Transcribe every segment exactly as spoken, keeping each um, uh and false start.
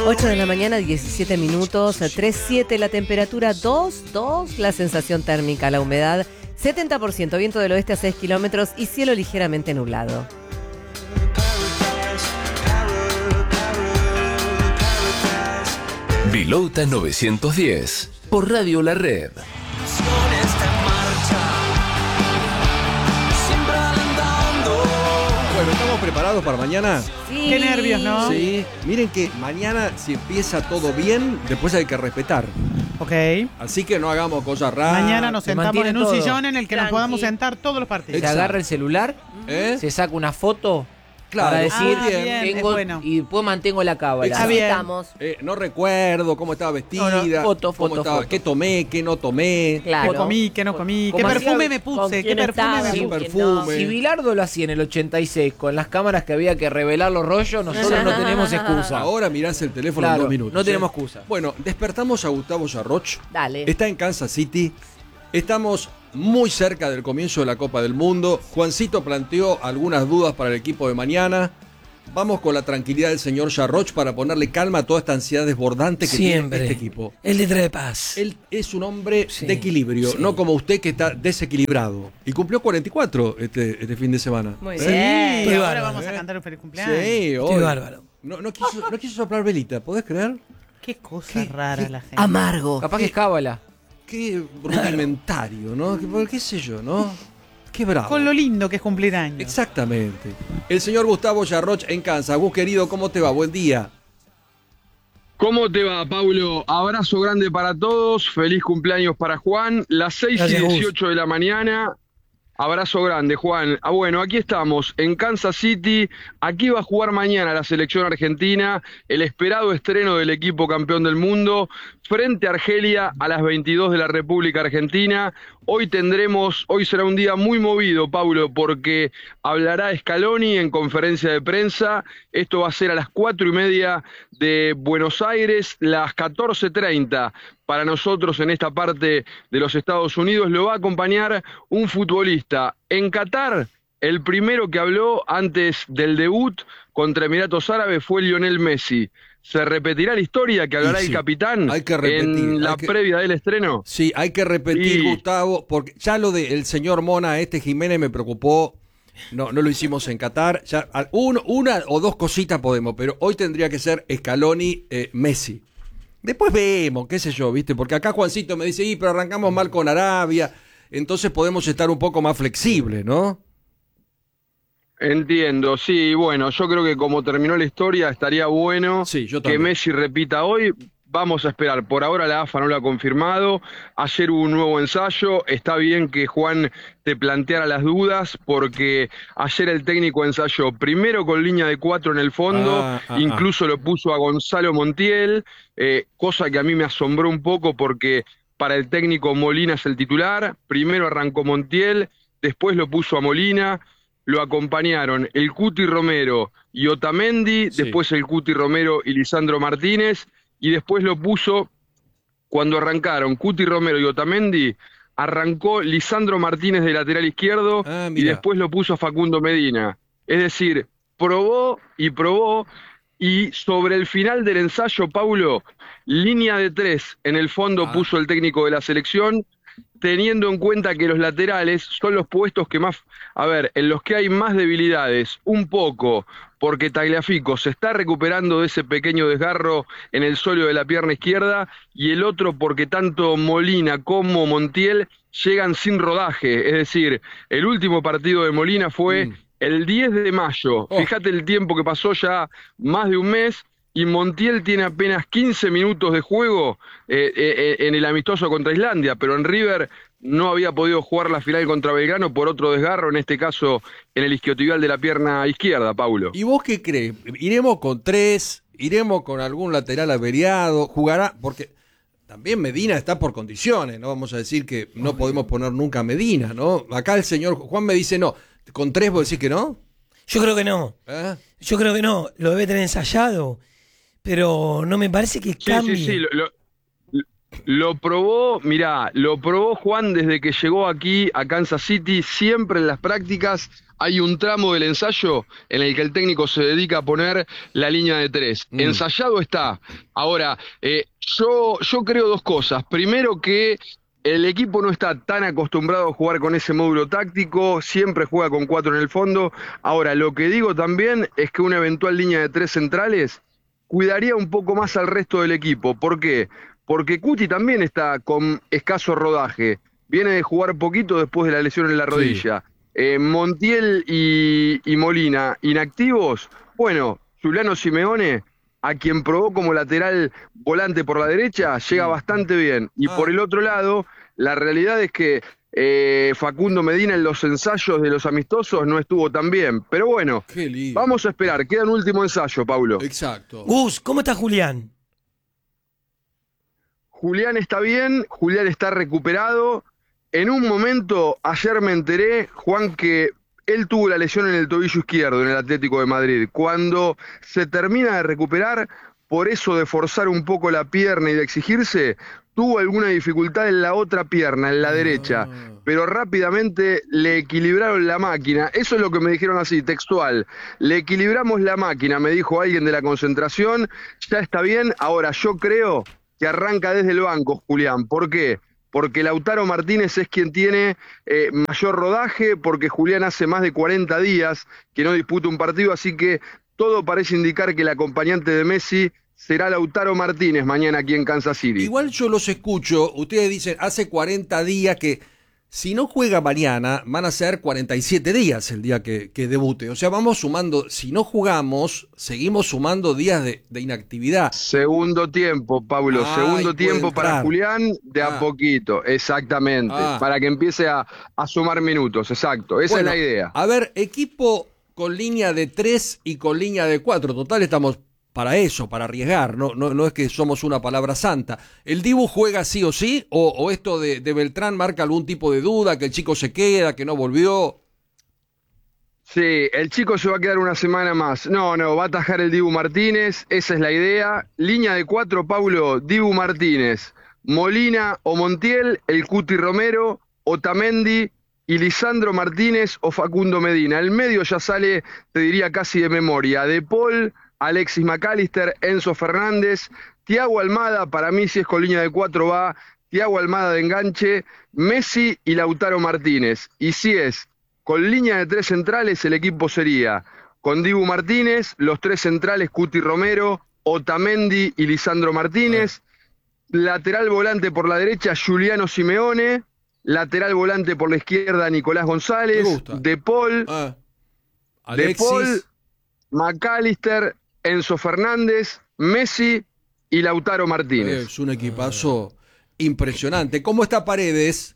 ocho de la mañana, diecisiete minutos, tres siete la temperatura, dos dos la sensación térmica, la humedad setenta por ciento, viento del oeste a seis kilómetros y cielo ligeramente nublado. Vilauta novecientos diez, por Radio La Red. Bueno, ¿estamos preparados para mañana? Sí. Qué nervios, ¿no? Sí. Miren que mañana, si empieza todo bien, después hay que respetar. Ok. Así que no hagamos cosas raras. Mañana nos se sentamos mantiene en un todo. sillón en el que Tranqui. nos podamos sentar todos los partidos. Se agarra el celular, ¿Eh? se saca una foto Claro, para decir, Ah, bien, es tengo, bueno. y después mantengo la cábala. Está bien. Estamos. Eh, no recuerdo cómo estaba vestida, No, no, foto, cómo foto, estaba, foto. qué tomé, qué no tomé. Claro. ¿Qué comí? ¿Qué no comí? ¿Qué Como perfume hacía- me con puse? ¿Qué quién perfume estaba, me Sí, con puse? quién perfume. Si Bilardo lo hacía en el ochenta y seis con las cámaras que había que revelar los rollos, nosotros no tenemos excusa. Ahora mirás el teléfono Claro, en dos minutos. no tenemos ¿eh? excusa. Bueno, despertamos a Gustavo Yarroch. Dale. Está en Kansas City. Estamos muy cerca del comienzo de la Copa del Mundo. Juancito planteó algunas dudas para el equipo de mañana. Vamos con la tranquilidad del señor Yarroch para ponerle calma a toda esta ansiedad desbordante que Siempre. tiene este equipo. Él le trae paz. Él es un hombre Sí, de equilibrio, sí. no como usted que está desequilibrado. Y cumplió cuarenta y cuatro este, este fin de semana. Muy ¿Eh? bien. Sí, Estoy ahora bárbaro, vamos a ¿eh? cantar un feliz cumpleaños. Sí, Estoy hoy. bárbaro. No, no, quiso, no quiso soplar velita, ¿podés creer? Qué cosa rara la gente. Amargo. Capaz que es cábala. Qué rudimentario, ¿no? ¿Qué, qué sé yo, ¿no? Qué bravo. Con lo lindo que es cumplir años. Exactamente. El señor Gustavo Yarroch en Kansas. Gus, querido, ¿cómo te va? Buen día. ¿Cómo te va, Paulo? Abrazo grande para todos, feliz cumpleaños para Juan, las seis Gracias, y Gus. dieciocho de la mañana. Abrazo grande, Juan. Ah, bueno, aquí estamos, en Kansas City. Aquí va a jugar mañana la selección argentina, el esperado estreno del equipo campeón del mundo, frente a Argelia a las veintidós de la República Argentina. Hoy tendremos, hoy será un día muy movido, Paulo, porque hablará Scaloni en conferencia de prensa. Esto va a ser a las cuatro y media de Buenos Aires, las catorce treinta. Para nosotros en esta parte de los Estados Unidos lo va a acompañar un futbolista. En Qatar, el primero que habló antes del debut contra Emiratos Árabes fue Lionel Messi. ¿Se repetirá la historia que hablará Y sí, el capitán hay que repetir, en la hay que- previa del estreno? Sí, hay que repetir, Y- Gustavo, porque ya lo del señor Mona, este Jiménez, me preocupó. No, no lo hicimos en Qatar. Ya, al- uno, una o dos cositas podemos, pero hoy tendría que ser Scaloni, eh, Messi. Después vemos, qué sé yo, ¿viste? Porque acá Juancito me dice, y pero arrancamos mal con Arabia, entonces podemos estar un poco más flexibles, ¿no? Entiendo, sí, bueno, yo creo que como terminó la historia estaría bueno Sí, yo que también. Messi repita hoy. Vamos a esperar, por ahora la A F A no lo ha confirmado, ayer hubo un nuevo ensayo, está bien que Juan te planteara las dudas, porque ayer el técnico ensayó primero con línea de cuatro en el fondo, Ah, ah, incluso lo puso a Gonzalo Montiel, eh, cosa que a mí me asombró un poco porque para el técnico Molina es el titular, primero arrancó Montiel, después lo puso a Molina, lo acompañaron el Cuti Romero y Otamendi, Sí. después el Cuti Romero y Lisandro Martínez, y después lo puso, cuando arrancaron Cuti Romero y Otamendi, arrancó Lisandro Martínez de lateral izquierdo Ah, y mira. después lo puso a Facundo Medina. Es decir, probó y probó, y sobre el final del ensayo, Paulo, línea de tres en el fondo Ah. puso el técnico de la selección, teniendo en cuenta que los laterales son los puestos que más, a ver, en los que hay más debilidades, un poco, porque Tagliafico se está recuperando de ese pequeño desgarro en el sóleo de la pierna izquierda, y el otro porque tanto Molina como Montiel llegan sin rodaje, es decir, el último partido de Molina fue Mm. el diez de mayo, Oh. fíjate el tiempo que pasó ya, más de un mes, y Montiel tiene apenas quince minutos de juego eh, eh, en el amistoso contra Islandia, pero en River no había podido jugar la final contra Belgrano por otro desgarro, en este caso en el isquiotibial de la pierna izquierda, Paulo. ¿Y vos qué crees? ¿Iremos con tres? ¿Iremos con algún lateral averiado? ¿Jugará? Porque también Medina está por condiciones, ¿no? Vamos a decir que no podemos poner nunca a Medina, ¿no? Acá el señor Juan me dice no. ¿Con tres vos decís que no? Yo creo que no. ¿Eh? Yo creo que no. Lo debe tener ensayado. Pero no me parece que Sí, cambie. sí, sí, lo, lo- Lo probó, mirá, lo probó Juan desde que llegó aquí a Kansas City. Siempre en las prácticas hay un tramo del ensayo en el que el técnico se dedica a poner la línea de tres. Mm. Ensayado está. Ahora, eh, yo, yo creo dos cosas. Primero que el equipo no está tan acostumbrado a jugar con ese módulo táctico, siempre juega con cuatro en el fondo. Ahora, lo que digo también es que una eventual línea de tres centrales cuidaría un poco más al resto del equipo. ¿Por qué? Porque Cuti también está con escaso rodaje. Viene de jugar poquito después de la lesión en la rodilla. Sí. Eh, Montiel y, y Molina, inactivos. Bueno, Giuliano Simeone, a quien probó como lateral volante por la derecha, llega bastante bien. Y ah. por el otro lado, la realidad es que eh, Facundo Medina en los ensayos de los amistosos no estuvo tan bien. Pero bueno, vamos a esperar. Queda un último ensayo, Paulo. Exacto. Gus, ¿cómo está Julián? Julián está bien, Julián está recuperado. En un momento, ayer me enteré, Juan, que él tuvo la lesión en el tobillo izquierdo en el Atlético de Madrid. Cuando se termina de recuperar, por eso de forzar un poco la pierna y de exigirse, tuvo alguna dificultad en la otra pierna, en la derecha. Pero rápidamente le equilibraron la máquina. Eso es lo que me dijeron así, textual. Le equilibramos la máquina, me dijo alguien de la concentración. Ya está bien. Ahora, yo creo que arranca desde el banco, Julián. ¿Por qué? Porque Lautaro Martínez es quien tiene eh, mayor rodaje, porque Julián hace más de cuarenta días que no disputa un partido, así que todo parece indicar que el acompañante de Messi será Lautaro Martínez mañana aquí en Kansas City. Igual yo los escucho, ustedes dicen, hace cuarenta días que si no juega mañana, van a ser cuarenta y siete días el día que, que debute. O sea, vamos sumando, si no jugamos, seguimos sumando días de, de inactividad. Segundo tiempo, Pablo, Ay, segundo tiempo para Julián, de ah. a poquito, exactamente, ah. para que empiece a, a sumar minutos, exacto, esa bueno, es la idea. A ver, equipo con línea de tres y con línea de cuatro, total estamos para eso, para arriesgar, no, no, no es que somos una palabra santa. ¿El Dibu juega sí o sí? ¿O, o esto de, de Beltrán marca algún tipo de duda, que el chico se queda, que no volvió? Sí, el chico se va a quedar una semana más. No, no, va a atajar el Dibu Martínez, esa es la idea. Línea de cuatro, Paulo, Dibu Martínez, Molina o Montiel, el Cuti Romero, Otamendi y Lisandro Martínez o Facundo Medina. El medio ya sale, te diría casi de memoria, De Paul, Alexis McAllister, Enzo Fernández, Thiago Almada, para mí si es con línea de cuatro va Thiago Almada de enganche, Messi y Lautaro Martínez. Y si es con línea de tres centrales, el equipo sería con Dibu Martínez, los tres centrales Cuti Romero, Otamendi y Lisandro Martínez, ah. lateral volante por la derecha Giuliano Simeone, lateral volante por la izquierda Nicolás González, De Paul, ah. De Paul, McAllister, Enzo Fernández, Messi y Lautaro Martínez. Es un equipazo impresionante. ¿Cómo está Paredes?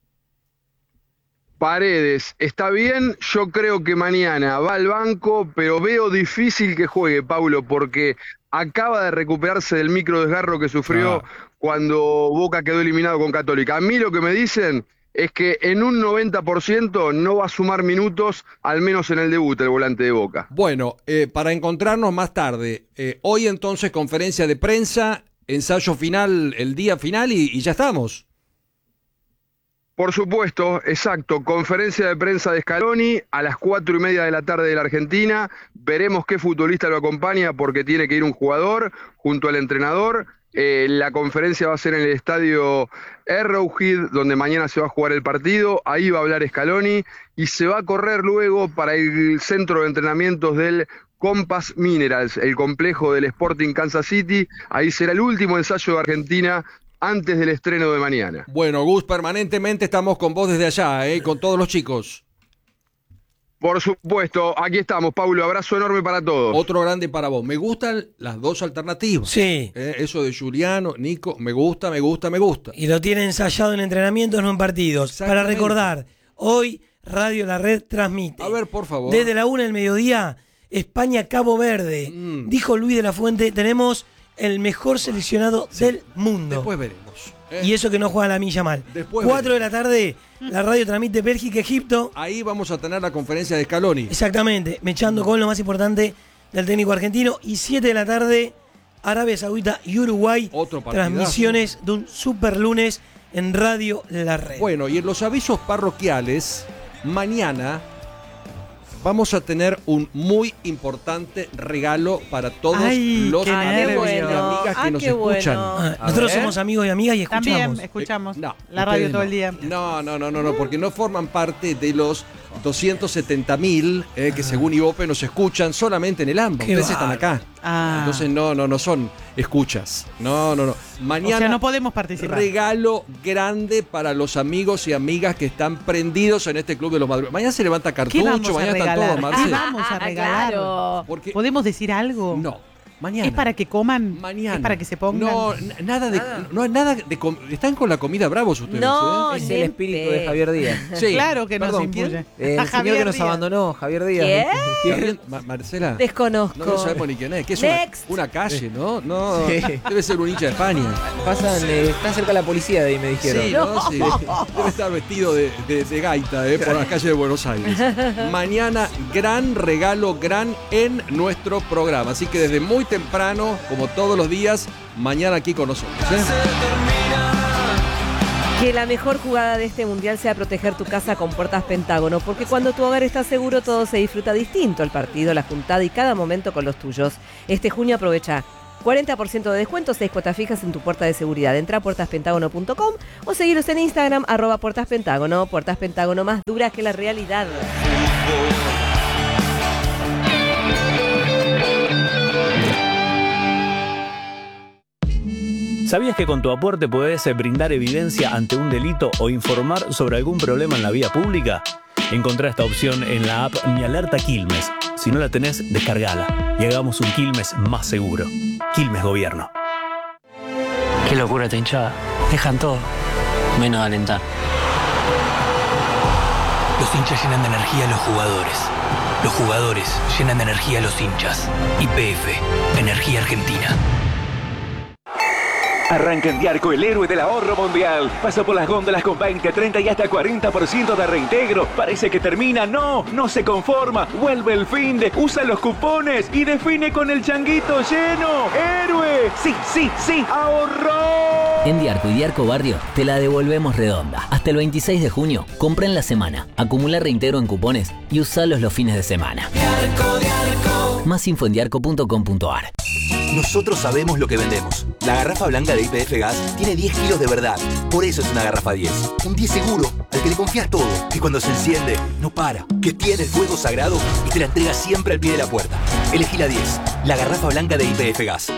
Paredes está bien, yo creo que mañana va al banco, pero veo difícil que juegue, Paulo, porque acaba de recuperarse del micro desgarro que sufrió ah. cuando Boca quedó eliminado con Católica. A mí lo que me dicen es que en un noventa por ciento no va a sumar minutos, al menos en el debut, el volante de Boca. Bueno, eh, para encontrarnos más tarde, eh, hoy entonces conferencia de prensa, ensayo final, el día final y, y ya estamos. Por supuesto, exacto, conferencia de prensa de Scaloni a las cuatro y media de la tarde de la Argentina, veremos qué futbolista lo acompaña porque tiene que ir un jugador junto al entrenador. Eh, la conferencia va a ser en el estadio Arrowhead, donde mañana se va a jugar el partido, ahí va a hablar Scaloni y se va a correr luego para el centro de entrenamientos del Compass Minerals, el complejo del Sporting Kansas City, ahí será el último ensayo de Argentina antes del estreno de mañana. Bueno, Gus, permanentemente estamos con vos desde allá, ¿eh? Con todos los chicos. Por supuesto, aquí estamos, Paulo, abrazo enorme para todos. Otro grande para vos. Me gustan las dos alternativas. Sí. Eh, eso de Giuliano, Nico, me gusta, me gusta, me gusta. Y lo tiene ensayado en entrenamientos, no en partidos. Para recordar, hoy Radio La Red transmite. A ver, por favor. Desde la una del mediodía, España-Cabo Verde. Mm. Dijo Luis de la Fuente, tenemos el mejor seleccionado sí. del mundo. Después veremos. ¿eh? Y eso que no juega la milla mal. Después Cuatro veremos. de la tarde, la radio transmite Bélgica-Egipto. Ahí vamos a tener la conferencia de Scaloni. Exactamente, mechando con lo más importante del técnico argentino. Y siete de la tarde, Arabia Saudita y Uruguay. Otro partidazo. Transmisiones de un super lunes en Radio La Red. Bueno, y en los avisos parroquiales, mañana vamos a tener un muy importante regalo para todos Ay, los qué amigos y bueno. amigas que Ah, nos qué bueno. escuchan. Ah, A nosotros ver. somos amigos y amigas y escuchamos. También escuchamos Eh, no, la radio ustedes todo no. el día. No, no, no, no, no, porque no forman parte de los doscientos setenta mil eh, que según Ibope nos escuchan solamente en el AMBA. Qué Ustedes están bárbaro. acá. Ah. Entonces no, no, no son escuchas. No, no, no. Mañana O sea, no podemos participar. regalo grande para los amigos y amigas que están prendidos en este club de los madrugadores. Mañana se levanta ¿Qué vamos cartucho, a mañana están regalar? todos, ¿Qué Marce. vamos a Ah, regalar? claro. Porque ¿Podemos decir algo? no, mañana. ¿Es para que coman? Mañana. ¿Es para que se pongan? No, n- nada de. No hay nada de. com- Están con la comida bravos ustedes. No, ¿eh? Es ni el en espíritu de pe- Javier Díaz. Sí. Claro que nos Perdón, influye. El A señor Javier que nos Díaz. abandonó, Javier Díaz. ¿Qué? ¿Quién? Ma- Marcela. Desconozco. No, no sabemos ni quién es. ¿Qué es una, Next. una calle, no? No. Sí. Debe ser un hincha de España. Pasan, eh, está cerca la policía de ahí, me dijeron. Sí, ¿no? Sí. Debe estar vestido de, de- de gaita, ¿eh? Por las calles de Buenos Aires. Mañana, gran regalo, gran en nuestro programa. Así que desde muy temprano, como todos los días, mañana aquí con nosotros. ¿eh? Que la mejor jugada de este mundial sea proteger tu casa con Puertas Pentágono, porque cuando tu hogar está seguro todo se disfruta distinto, el partido, la juntada y cada momento con los tuyos. Este junio aprovecha cuarenta por ciento de descuento, seis cuotas fijas en tu puerta de seguridad. Entra a puertas pentágono punto com o seguiros en Instagram, arroba Puertas Pentágono. Puertas Pentágono, más duras que la realidad. ¿Sabías que con tu aporte podés brindar evidencia ante un delito o informar sobre algún problema en la vía pública? Encontrá esta opción en la app Mi Alerta Quilmes. Si no la tenés, descargala y hagamos un Quilmes más seguro. Quilmes Gobierno. Qué locura esta hinchada. Dejan todo, menos alentar. Los hinchas llenan de energía a los jugadores. Los jugadores llenan de energía a los hinchas. Y P F, Energía Argentina. Arranca en Diarco, el héroe del ahorro mundial. Pasa por las góndolas con veinte, treinta y hasta cuarenta por ciento de reintegro. Parece que termina. No, no se conforma. Vuelve el fin de, usa los cupones y define con el changuito lleno. ¡Héroe! Sí, sí, sí, ahorró. En Diarco y Diarco Barrio te la devolvemos redonda. Hasta el veintiséis de junio, compra en la semana, acumula reintegro en cupones y usalos los fines de semana. Diarco, Diarco. Más info en diarco punto com punto ar. Nosotros sabemos lo que vendemos. La garrafa blanca de Y P F Gas tiene diez kilos de verdad. Por eso es una garrafa diez. Un diez seguro, al que le confías todo. Que cuando se enciende, no para. Que tiene el fuego sagrado y te la entrega siempre al pie de la puerta. Elegí la diez, la garrafa blanca de Y P F Gas.